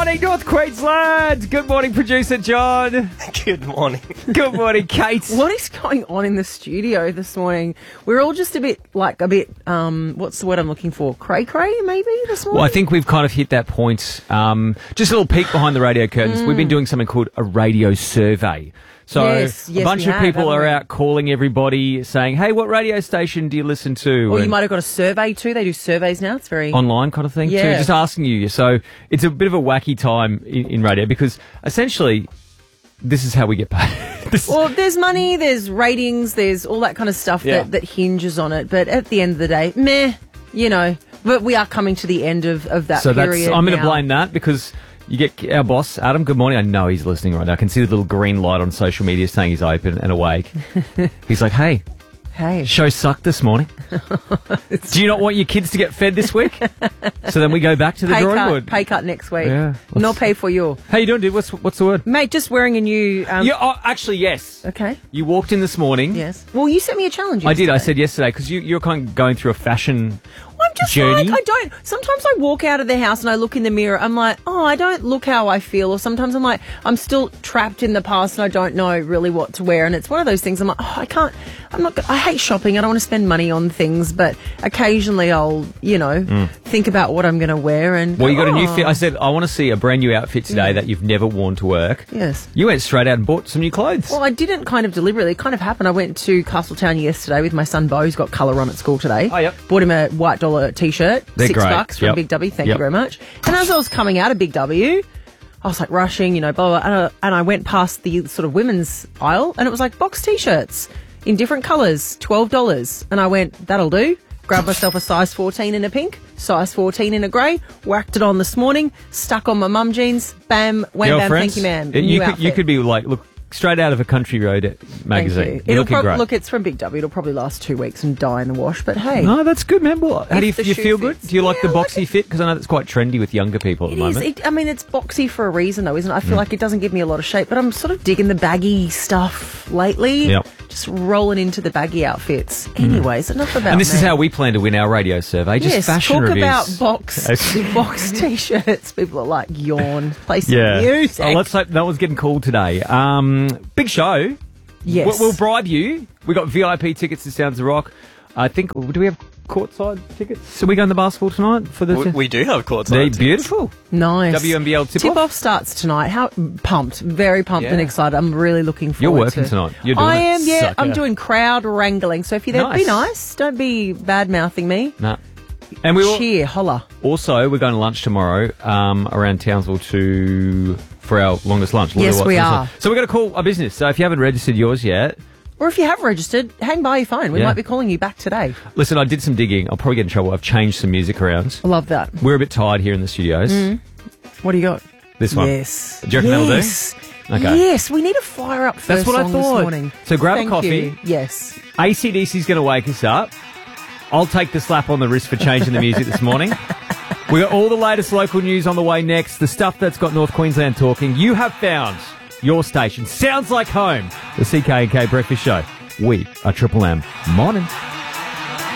morning, North Queensland. Good morning, producer John. Good morning. Good morning, Kate. What is going on in the studio this morning? We're all just a bit, what's the word I'm looking for? Cray-cray, maybe, this morning? Well, I think we've kind of hit that point. Just a little peek behind the radio curtains. We've been doing something called a radio survey. So Yes, a bunch we of have, people haven't are we? out calling everybody saying, hey, what radio station do you listen to? Or you And might have got a survey too. They do surveys now. It's very... online kind of thing too. Yeah. Just asking you. So it's a bit of a wacky time in radio because essentially this is how we get paid. Well, there's money, there's ratings, there's all that kind of stuff Yeah. that hinges on it. But at the end of the day, But we are coming to the end of that So period I'm going to now. blame that because you get our boss, Adam, good morning. I know he's listening right now. I can see the little green light on social media saying he's open and awake. He's like, hey, Hey. show sucked this morning. Do you not want your kids to get fed this week? So then we go back to the drawing board. Pay cut next week. Yeah. No pay for you. How you doing, dude? What's the word? Mate, just wearing a new... Actually, yes. Okay. You walked in this morning. Yes. Well, you sent me a challenge I did. I yesterday. said yesterday because you're kind of going through a fashion I'm just journey. like, sometimes I walk out of the house and I look in the mirror, I'm like, oh, I don't look how I feel. Or sometimes I'm like, I'm still trapped in the past and I don't know really what to wear. And it's one of those things I'm like, I hate shopping. I don't want to spend money on things, but occasionally I'll, think about what I'm going to wear. And Well, you got a new oh, fit. I said, I want to see a brand new outfit today that you've never worn to work. Yes. You went straight out and bought some new clothes. Well, I didn't kind of deliberately. It kind of happened. I went to Castletown yesterday with my son Bo, who's got colour on at school today. Oh, yep. Bought him a $white T-shirt. They're great. $6 from Yep. Big W. Thank Yep. you very much. And as I was coming out of Big W, I was like rushing, blah, blah, blah, and I went past the sort of women's aisle and it was like box T-shirts in different colours, $12. And I went, that'll do. Grabbed myself a size 14 in a pink, size 14 in a grey, whacked it on this morning, stuck on my mum jeans, bam, wham, bam, thank you, ma'am. New You outfit. could be like, look, straight out of a Country Road magazine. Thank you. You're looking great. Look, it's from Big W. It'll probably last 2 weeks and die in the wash. But hey, No, that's good, man. Well, how do you If the shoe feel good? fits. Do you like the Yeah, I like boxy fit? Because I know that's quite trendy with younger people at the it is. moment. It's boxy for a reason, though, isn't it? I feel like it doesn't give me a lot of shape, but I'm sort of digging the baggy stuff lately. Yep. Just rolling into the baggy outfits. Anyways, enough about And this is me. how we plan to win our radio survey. Just Yes, fashion talk reviews. about box T-shirts. People are like, yawn. Play some Yeah. music. Oh, let's hope no one's getting called today. Big show. Yes. We'll bribe you. We got VIP tickets to Sounds of Rock. I think, do we have courtside tickets? So we going to basketball tonight for the... We do have courtside They're tickets. beautiful. Nice. WNBL tip-off? Tip-off starts tonight. How pumped. Very pumped and Yeah. excited. I'm really looking You're forward working to tonight. You're doing I it. am, yeah. Sucker. I'm doing crowd wrangling. So if you're there, be Nice. nice. Don't be bad-mouthing me. No. And we will... Cheer, holla. Also, we're going to lunch tomorrow around Townsville for our longest lunch. Lily Yes, we Watson's are. lunch. So we're going to call our business. So if you haven't registered yours yet, Or if you have registered, hang by your phone. We Yeah. might be calling you back today. listen, I did some digging. I'll probably get in trouble. I've changed some music around. I love that. We're a bit tired here in the studios. What do you got? This one. Yes. Do you reckon that'll do? Yes. Okay. Yes, we need to fire up first That's what I song thought. this morning. So grab a Thank coffee. you. Yes. AC/DC's going to wake us up. I'll take the slap on the wrist for changing the music this morning. We got all the latest local news on the way next. The stuff that's got North Queensland talking. You have found your station. Sounds like home. The CK&K Breakfast Show. We are Triple M. Morning.